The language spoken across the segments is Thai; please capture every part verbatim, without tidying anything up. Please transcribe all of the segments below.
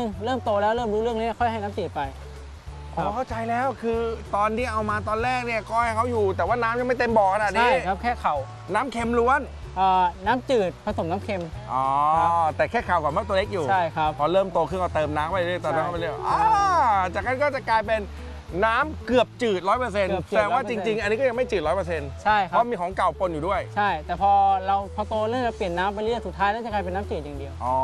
เริ่มโตแล้วเริ่มรู้เรื่องนี้ค่อยให้น้ำจืดไปอ๋อเข้าใจแล้วคือตอนที่เอามาตอนแรกเนี่ยก็ให้เขาอยู่แต่ว่าน้ำยังไม่เต็มบ่อขนาดนี้ใช่ครับแค่เข่าน้ำเค็มล้วนน้ำจืดผสมน้ำเค็มอ๋อแต่แค่ข่าวก่อนเมื่อตัวเล็กอยู่ใช่ครับพอเริ่มโตขึ้นก็เติมน้ำไปเรื่อยๆเติมน้ำไปเรื่อยๆจากนั้นก็จะกลายเป็นน้ำเกือบจืดร้อยเปอร์เซ็นต์แต่ว่าจริงๆอันนี้ก็ยังไม่จืดร้อยเปอร์เซ็นต์ใช่ครับเพราะมีของเก่าปนอยู่ด้วยใช่แต่พอเราพอโตเรื่อยๆเปลี่ยนน้ำไปเรื่อยสุดท้ายแล้วจะกลายเป็นน้ำจืดอย่างเดียวอ๋อ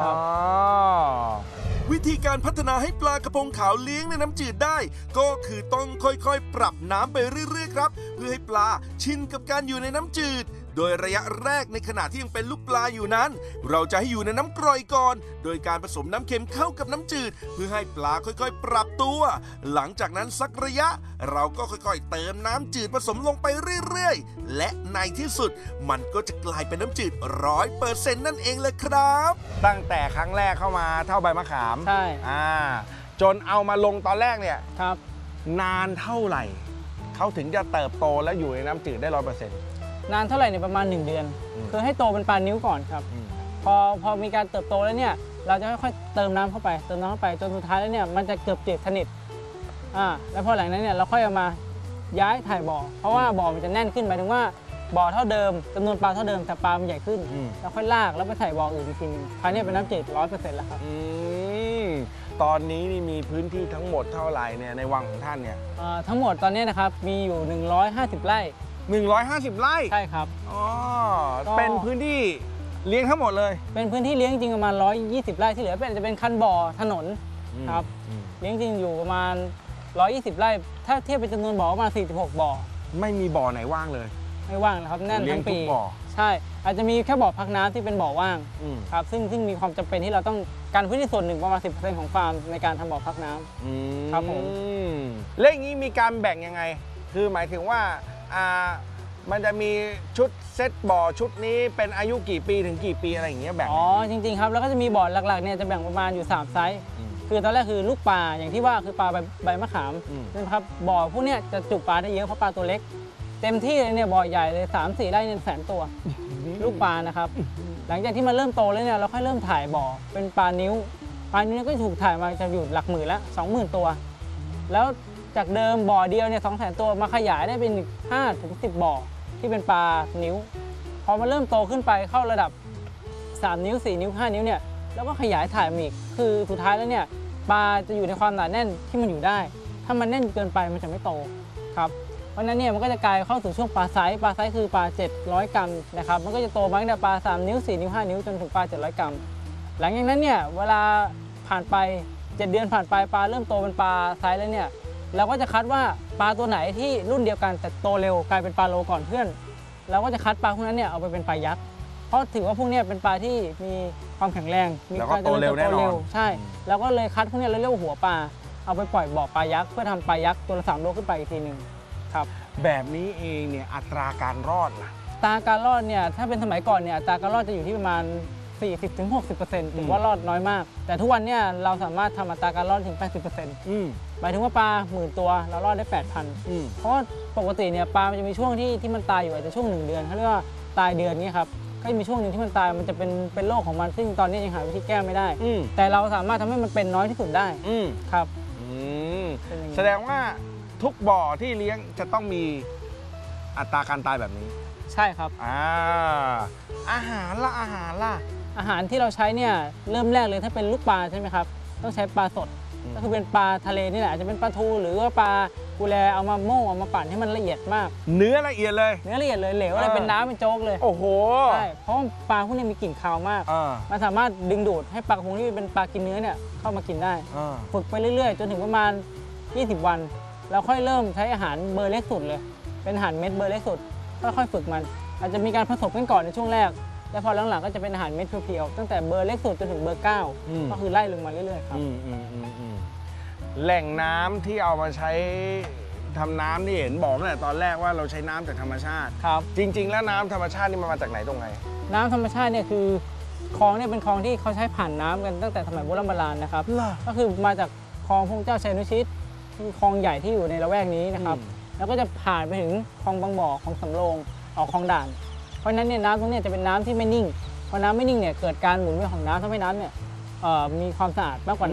วิธีการพัฒนาให้ปลากระพงขาวเลี้ยงในน้ำจืดได้ก็คือต้องค่อยๆปรับน้ำไปเรื่อยๆครับเพื่อให้ปลาชินกับการอยู่ในน้ำจืดโดยระยะแรกในขณะที่ยังเป็นลูกปลาอยู่นั้นเราจะให้อยู่ในน้ำกร่อยก่อนโดยการผสมน้ำเค็มเข้ากับน้ำจืดเพื่อให้ปลาค่อยๆปรับตัวหลังจากนั้นสักระยะเราก็ค่อยๆเติมน้ำจืดผสมลงไปเรื่อยๆและในที่สุดมันก็จะกลายเป็นน้ำจืดร้อยเปอร์เซ็นต์นั่นเองเลยครับตั้งแต่ครั้งแรกเข้ามาเท่าใบมะขามใช่อ่าจนเอามาลงตอนแรกเนี่ยครับนานเท่าไหร่เขาถึงจะเติบโตและอยู่ในน้ำจืดได้ร้อยเปอร์เซ็นต์นานเท่าไหร่เนี่ยประมาณหนึ่งเดือนคือให้โตเป็นปลานิ้วก่อนครับพอพอมีการเติบโตแล้วเนี่ยเราจะค่อยๆเติมน้ำเข้าไปเติมน้ำเข้าไปจนสุดท้ายแล้วเนี่ยมันจะเกือบจืดสนิทอ่าแล้วพอหลังนั้นเนี่ยเราค่อยเอามาย้ายถ่ายบ่อเพราะว่าบ่อมันจะแน่นขึ้นหมายถึงว่าบ่อเท่าเดิมจำนวนปลาเท่าเดิมแต่ปลามันใหญ่ขึ้นแล้วค่อยลากแล้วไปใส่บ่ออื่นอีกทีนึงภายในเป็นน้ำจืดร้อยเปอร์เซ็นต์แล้วครับตอนนี้นี่มีพื้นที่ทั้งหมดเท่าไหร่เนี่ยในวังของท่านเนี่ยทั้งหมดตอนนี้นะครับมีอยู่หนึ่งร้อยห้าสิบไร่หนึ่งร้อยห้าสิบไร่ใช่ครับอ๋อเป็นพื้นที่เลี้ยงทั้งหมดเลยเป็นพื้นที่เลี้ยงจริงประมาณหนึ่งร้อยยี่สิบไร่ที่เหลือเป็นจะเป็นคันบ่อถนนครับเลี้ยงจริงอยู่ประมาณหนึ่งร้อยยี่สิบไร่ถ้าเทียบเป็นจำนวนบ่อประมาณสี่สิบหกบ่อไม่มีบ่อไหนว่างเลยไม่ว่างนะครับแน่นทั้งปีบ่อใช่อาจจะมีแค่บ่อพักน้ำที่เป็นบ่อว่างครับซึ่งซึ่งมีความจำเป็นที่เราต้องการพื้นที่ส่วนหนึ่งประมาณ สิบเปอร์เซ็นต์ ของฟาร์มในการทำบ่อพักน้ำครับผมแล้วอย่างนี้มีการแบ่งยังไงคือหมายถึงว่าอ่ามันจะมีชุดเซตบ่อชุดนี้เป็นอายุกี่ปีถึงกี่ปีอะไรอย่างเงี้ยแบ่งอ๋อจริงๆครับแล้วก็จะมีบ่อหลักๆเนี่ยจะแบ่งประมาณอยู่สามไซส์คือตอนแรกคือลูกปลาอย่างที่ว่าคือปลาใบใบมะขามนะครับบ่อพวกเนี้ยจะจุปลาได้เยอะเพราะปลาตัวเล็กเต็มที่เลยเนี่ยบ่อใหญ่เลยสามสี่ไร่เนี่ยแสนตัวลูกปลานะครับหลังจากที่มันเริ่มโตแล้วเนี่ยเราค่อยเริ่มถ่ายบ่อเป็นปลานิ้วปลานิ้วก็ถูกถ่ายมาจะอยู่หลักหมื่นละสองหมื่นตัวแล้วจากเดิมบ่อเดียวเนี่ยสองแสนตัวมาขยายได้เป็นห้าถึงสิบบ่อที่เป็นปลานิ้วพอมาเริ่มโตขึ้นไปเข้าระดับสามนิ้วสี่นิ้วห้านิ้วเนี่ยแล้วก็ขยายถ่ายมาอีกคือสุดท้ายแล้วเนี่ยปลาจะอยู่ในความหนาแน่นที่มันอยู่ได้ถ้ามันแน่นเกินไปมันจะไม่โตครับเพราะนั้นเนี่ยมันก็จะกลายเข้าสู่ช่วงปลาไซส์ปลาไซส์คือปลาเจ็ดร้อยกรัมนะครับมันก็จะโตมาตั้งแต่ปลาสามนิ้วสี่นิ้วห้านิ้วจนถึงปลาเจ็ดร้อยกรัมหลังจากนั้นเนี่ยเวลาผ่านไปเจ็ดเดือนผ่านไปปลาเริ่มโตเป็นปลาไซส์แล้วเนี่ยเราก็จะคัดว่าปลาตัวไหนที่รุ่นเดียวกันแต่โตเร็วกลายเป็นปลาโลก่อนเพื่อนเราก็จะคัดปลาพวกนั้นเนี่ยเอาไปเป็นปลายักษ์เพราะถือว่าพวกนี้เป็นปลาที่มีความแข็งแรงมีการโตเร็วแน่นอนใช่เราก็เลยคัดพวกนี้เราเรียกว่าหัวปลาเอาไปปล่อยบ่อปลายักษ์เพื่อทำปลายักษ์ตัวละสามโลขึ้นไปอีกทีหนึ่งครับแบบนี้เองเนี่ยอัตราการรอดล่ะอัตราการรอดเนี่ยถ้าเป็นสมัยก่อนเนี่ยอัตราการรอดจะอยู่ที่ประมาณ สี่สิบถึงหกสิบเปอร์เซ็นต์ ถือว่ารอดน้อยมากแต่ทุกวันเนี่ยเราสามารถทำอัตราการรอดถึง แปดสิบเปอร์เซ็นต์ อืมหมายถึงว่าปลาหมื่นตัวเรารอดได้ แปดพัน อืมเพราะปกติเนี่ยปลามันจะมีช่วงที่ที่มันตายอยู่อาจจะช่วงหนึ่งเดือนเขาเรียกว่าตายเดือนนี้ครับก็จะมีช่วงหนึ่งที่มันตายมันจะเป็นเป็นโรคของมันซึ่งตอนนี้ยังหาวิธีแก้ไม่ได้แต่เราสามารถทำให้มันเป็นน้อยที่สุดได้ครับแสดงว่าทุกบ่อที่เลี้ยงจะต้องมีอัตราการตายแบบนี้ใช่ครับอ่าอาหารล่ะอาหารล่ะอาหารที่เราใช้เนี่ยเริ่มแรกเลยถ้าเป็นลูกปลาใช่ไหมครับต้องใช้ปลาสดก็คือเป็นปลาทะเลนี่แหละอาจจะเป็นปลาทูหรือว่าปลากุแลเอามาโม่เอามาปั่นให้มันละเอียดมากเนื้อละเอียดเลยเนื้อละเอียดเลยเหลวอะไรเป็นน้ำเป็นโจ๊กเลยโอ้โหใช่เพราะปลาพวกนี้มีกลิ่นคาวมากมันสามารถดึงดูดให้ปลากระพงที่เป็นปลากินเนื้อเนี่ยเข้ามากินได้ฝึกไปเรื่อยๆจนถึงประมาณยี่สิบวันเราค่อยเริ่มใช้อาหารเบอร์เล็กสุดเลยเป็นอาหารเม็ดเบอร์เล็กสุดค่อยๆฝึกมันอาจจะมีการผสมกันก่อนในช่วงแรกแล้วพอหลังๆก็จะเป็นอาหารเม็ดเพียวๆตั้งแต่เบอร์เล็กสุดจนถึงเบอร์เก้าก็คือไล่ลงมาเรื่อยๆครับแหล่งน้ำที่เอามาใช้ทำน้ำที่เห็นบอกตั้งแต่ตอนแรกว่าเราใช้น้ำจากธรรมชาติครับจริงๆแล้วน้ำธรรมชาตินี่มันมาจากไหนตรงไหนน้ำธรรมชาติเนี่ยคือคลองเนี่ยเป็นคลองที่เขาใช้ผ่านน้ำกันตั้งแต่สมัยโบราณโบราณนะครับก็คือมาจากคลองพระเจ้าชัยนุชิตคือคลองใหญ่ที่อยู่ในละแวกนี้นะครับแล้วก็จะผ่านไปถึงคลองบางบ่อคลองสำโรงออกคลองด่านเพราะฉะนั้นเนี่ยน้ำตรงนี้จะเป็นน้ำที่ไม่นิ่งพอน้ำไม่นิ่งเนี่ยเกิดการหมุนเวียนของน้ำทำให้น้ำเนี่ยมีความสะอาดมากกว่า